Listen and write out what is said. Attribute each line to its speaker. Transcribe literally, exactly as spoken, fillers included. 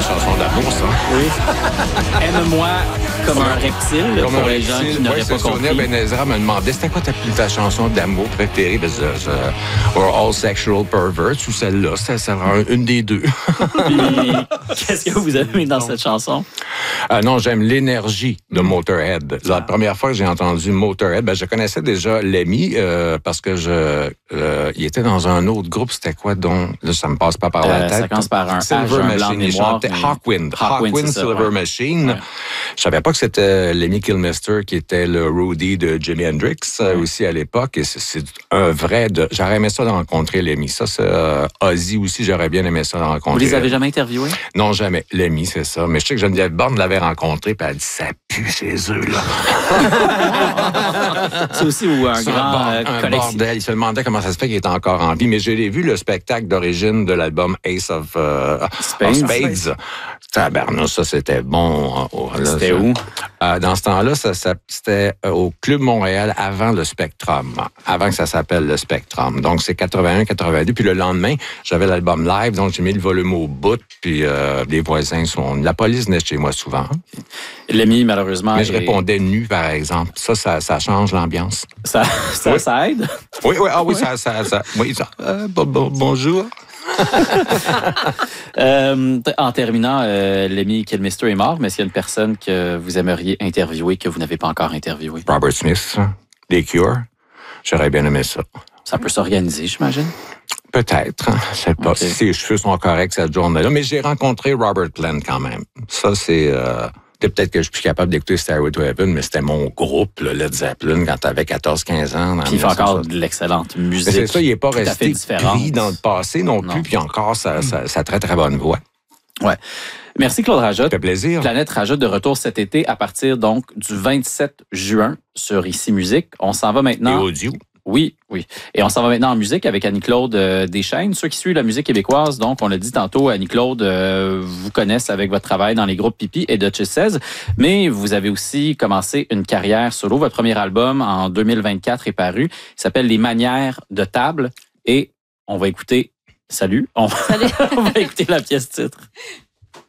Speaker 1: belle chanson d'amour, ça.
Speaker 2: Oui. Aime-moi comme un reptile,
Speaker 1: Comme
Speaker 2: pour
Speaker 1: un
Speaker 2: les gens
Speaker 1: reptile.
Speaker 2: qui n'auraient
Speaker 1: Ouais,
Speaker 2: pas
Speaker 1: ce souvenir,
Speaker 2: compris.
Speaker 1: Ben Ezra me demandait c'était quoi ta, ta chanson d'amour préférée? Ben, je, je, We're All Sexual Perverts ou celle-là. C'était ça, une des deux.
Speaker 2: Puis, qu'est-ce que vous avez mis dans cette chanson?
Speaker 1: Ah non, j'aime l'énergie de Motorhead. La première fois que j'ai entendu Motorhead, ben, je connaissais déjà Lemmy euh, parce que je, euh, il était dans un autre groupe. C'était quoi donc? Là, ça me passe pas par la
Speaker 2: Euh,
Speaker 1: tête.
Speaker 2: ça commence par un H,
Speaker 1: Silver
Speaker 2: un blanc de
Speaker 1: Machine. Il
Speaker 2: mémoire,
Speaker 1: chantait
Speaker 2: mais-
Speaker 1: Hawkwind.
Speaker 2: Hawkwind,
Speaker 1: Hawkwind,
Speaker 2: c'est ça,
Speaker 1: Silver
Speaker 2: ouais.
Speaker 1: Machine.
Speaker 2: Ouais.
Speaker 1: Je savais pas que c'était Lemmy Kilmister qui était le roadie de Jimi Hendrix euh, aussi à l'époque. Et c'est, c'est un vrai... De... J'aurais aimé ça de rencontrer Lemmy. Ça, c'est euh, Ozzy aussi. J'aurais bien aimé ça de rencontrer.
Speaker 2: Vous les avez jamais interviewés?
Speaker 1: Non, jamais. Lemmy, c'est ça. Mais je sais que Geneviève Borne l'avait rencontré, puis elle a dit, ça pue ces œufs-là.
Speaker 2: C'est aussi où un
Speaker 1: C'est
Speaker 2: grand
Speaker 1: bord-
Speaker 2: euh,
Speaker 1: un
Speaker 2: collection.
Speaker 1: bordel. Il se demandait comment ça se fait qu'il est encore en vie. Mais j'ai vu le spectacle d'origine de l'album Ace of, euh,
Speaker 2: Spades.
Speaker 1: of Spades. Tabarnouche, ça, c'était bon. Oh, là,
Speaker 2: C'était
Speaker 1: ça.
Speaker 2: où?
Speaker 1: Euh, dans ce temps-là, ça, ça- c'était euh, au Club Montréal avant le Spectrum. Avant que ça s'appelle le Spectrum. Donc, c'est quatre-vingt-un quatre-vingt-deux. Puis le lendemain, j'avais l'album live. Donc, j'ai mis le volume au bout. Puis euh, les voisins sont... La police venait chez moi souvent.
Speaker 2: Lemmy, malheureusement.
Speaker 1: Mais je
Speaker 2: est-
Speaker 1: répondais nu, par exemple. Ça, ça, ça change l'ambiance.
Speaker 2: Ça, ça,
Speaker 1: Oui.
Speaker 2: ça aide?
Speaker 1: Oui, oui, ah oui, ça, ça, ça. Oui, ça. Euh, bon, bon, bonjour.
Speaker 2: Euh, en terminant, euh, Lemmy Kilmister est mort, mais s'il y a une personne que vous aimeriez interviewer que vous n'avez pas encore interviewé,
Speaker 1: Robert Smith, des Cure. J'aurais bien aimé ça.
Speaker 2: ça peut s'organiser, j'imagine.
Speaker 1: Peut-être. Hein. Je sais pas
Speaker 2: Ok.
Speaker 1: si ses cheveux sont corrects cette journée-là. Mais j'ai rencontré Robert Plant quand même. Ça, c'est... Euh, peut-être que je suis plus capable d'écouter Stairway to Heaven, mais c'était mon groupe, le Led Zeppelin, quand t'avais quatorze quinze ans.
Speaker 2: Puis il fait encore de l'excellente musique.
Speaker 1: Mais c'est ça, il n'est pas
Speaker 2: tout à fait
Speaker 1: resté
Speaker 2: différente.
Speaker 1: pris dans le passé non,
Speaker 2: Non.
Speaker 1: plus, puis encore sa, sa, sa très, très bonne voix.
Speaker 2: Ouais. Merci Claude Rajotte.
Speaker 1: Ça fait plaisir.
Speaker 2: Planète Rajotte de retour cet été à partir donc du vingt-sept juin sur Ici Musique. On s'en va
Speaker 1: Et
Speaker 2: maintenant.
Speaker 1: audio.
Speaker 2: Oui, oui. Et on s'en va maintenant en musique avec Annie-Claude euh, Deschênes. Ceux qui suivent la musique québécoise, donc, on l'a dit tantôt, Annie-Claude euh, vous connaissent avec votre travail dans les groupes Pipi et Duchess seize, mais vous avez aussi commencé une carrière solo. Votre premier album, en deux mille vingt-quatre, est paru. Il s'appelle Les manières de table et on va écouter... Salut! On,
Speaker 3: Salut.
Speaker 2: on va écouter la pièce titre.